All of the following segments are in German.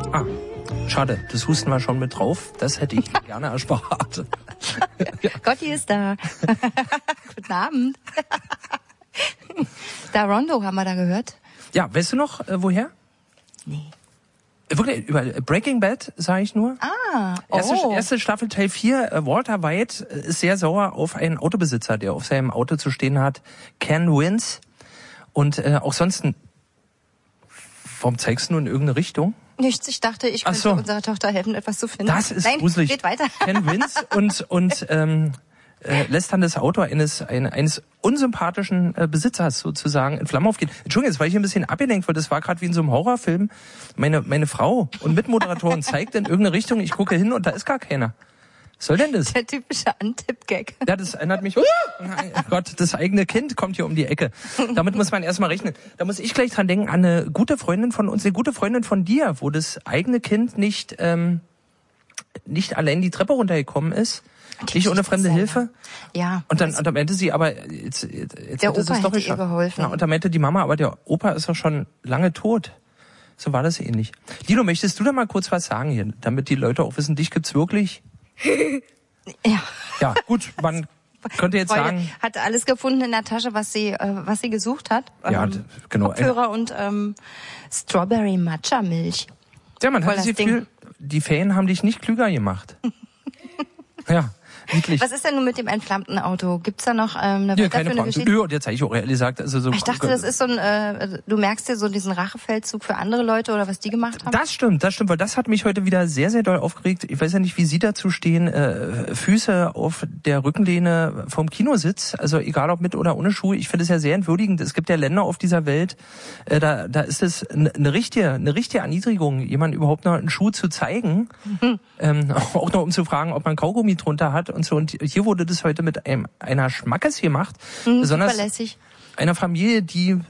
Ah, schade, das Husten war schon mit drauf. Das hätte ich gerne erspart. Gotti ist da. Guten Abend. Da Rondo haben wir da gehört. Ja, weißt du noch, woher? Nee. Wirklich, über Breaking Bad, sage ich nur. Erste Staffel, Teil 4, Walter White ist sehr sauer auf einen Autobesitzer, der auf seinem Auto zu stehen hat, Ken Wins. Und auch sonst, warum zeigst du nur in irgendeine Richtung? Nichts, ich dachte, ich könnte unserer Tochter helfen, etwas zu finden. Das ist gruselig. Geht weiter. Ken Wins und lässt dann das Auto eines unsympathischen Besitzers sozusagen in Flammen aufgehen. Entschuldigung, jetzt war ich ein bisschen abgelenkt, weil das war gerade wie in so einem Horrorfilm. Meine Frau und Mitmoderatorin zeigt in irgendeine Richtung, ich gucke hin und da ist gar keiner. Was soll denn das? Der typische Antipp-Gag. Ja, das erinnert mich, oh Gott, das eigene Kind kommt hier um die Ecke. Damit muss man erstmal rechnen. Da muss ich gleich dran denken an eine gute Freundin von uns, eine gute Freundin von dir, wo das eigene Kind nicht allein die Treppe runtergekommen ist. Nicht ohne fremde Hilfe? Ja. Und dann meinte sie, aber jetzt der Opa hätte ihr geholfen. Ja, und dann meinte die Mama, aber der Opa ist doch schon lange tot. So war das ähnlich. Dino, möchtest du da mal kurz was sagen hier, damit die Leute auch wissen, dich gibt's wirklich? Ja. Ja, gut, man könnte jetzt sagen... Hat alles gefunden in der Tasche, was sie gesucht hat. Ja, genau. Kopfhörer und Strawberry Matcha Milch. Ja, man hat das Gefühl, die Ferien haben dich nicht klüger gemacht. Ja. Niedlich. Was ist denn nun mit dem entflammten Auto? Gibt's da noch eine Geschichte? Nö, und jetzt habe ich auch ehrlich gesagt, also so. Ich dachte, das ist so ein, du merkst dir so diesen Rachefeldzug für andere Leute oder was die gemacht haben? Das stimmt, weil das hat mich heute wieder sehr, sehr doll aufgeregt. Ich weiß ja nicht, wie Sie dazu stehen. Füße auf der Rückenlehne vom Kinositz, also egal ob mit oder ohne Schuhe. Ich finde es ja sehr entwürdigend. Es gibt ja Länder auf dieser Welt, da ist es eine richtige Erniedrigung, jemandem überhaupt noch einen Schuh zu zeigen. Auch noch um zu fragen, ob man Kaugummi drunter hat. Und so. Und hier wurde das heute mit einer Schmackes gemacht. Besonders zuverlässig. Einer Familie, die,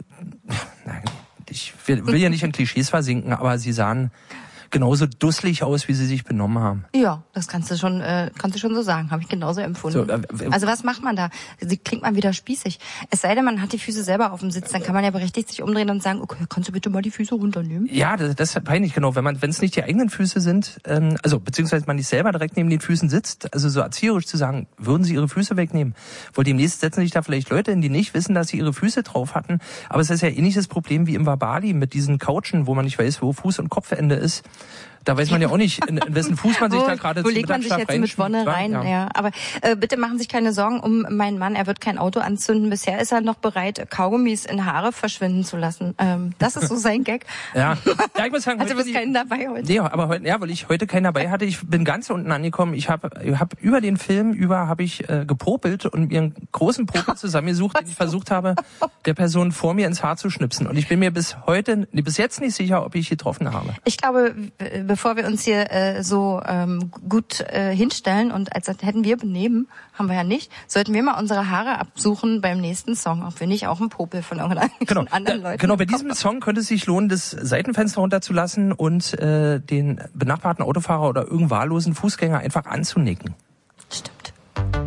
ich will ja nicht in Klischees versinken, aber sie sahen genauso dusselig aus, wie sie sich benommen haben. Ja, das kannst du schon so sagen. Habe ich genauso empfunden. So, also was macht man da? Klingt man wieder spießig. Es sei denn, man hat die Füße selber auf dem Sitz, dann kann man ja berechtigt sich umdrehen und sagen, okay, kannst du bitte mal die Füße runternehmen? Ja, das ist peinlich, genau. Wenn es nicht die eigenen Füße sind, beziehungsweise man nicht selber direkt neben den Füßen sitzt, also so erzieherisch zu sagen, würden sie ihre Füße wegnehmen. Weil demnächst setzen sich da vielleicht Leute hin, die nicht wissen, dass sie ihre Füße drauf hatten. Aber es ist ja ähnliches Problem wie im Wabali mit diesen Couchen, wo man nicht weiß, wo Fuß- und Kopfende ist. Da weiß man ja auch nicht, in wessen Fuß man sich da gerade zu legt man sich jetzt mit Wonne rein? Ja. Aber bitte machen sich keine Sorgen um meinen Mann. Er wird kein Auto anzünden. Bisher ist er noch bereit, Kaugummis in Haare verschwinden zu lassen. Das ist so sein Gag. Ja, ich muss sagen, also du bist keinen dabei heute? Nee, aber weil ich heute keinen dabei hatte. Ich bin ganz unten angekommen. Ich hab über den Film gepopelt und mir einen großen Popel zusammengesucht, den ich versucht habe, der Person vor mir ins Haar zu schnipsen. Und ich bin mir bis jetzt nicht sicher, ob ich getroffen habe. Ich glaube, bevor wir uns hier gut hinstellen und als hätten wir Benehmen, haben wir ja nicht, sollten wir mal unsere Haare absuchen beim nächsten Song, ob wir nicht auch einen Popel von irgendeinem anderen Leuten Genau, bei diesem Song könnte es sich lohnen, das Seitenfenster runterzulassen und den benachbarten Autofahrer oder irgendeinen wahllosen Fußgänger einfach anzunicken.